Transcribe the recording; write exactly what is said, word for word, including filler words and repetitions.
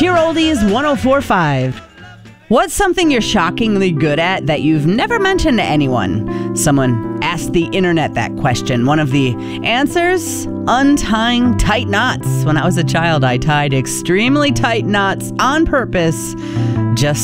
your Oldies one oh four point five. What's something you're shockingly good at that you've never mentioned to anyone? Someone asked the internet that question. One of the answers? Untying tight knots. When I was a child, I tied extremely tight knots on purpose just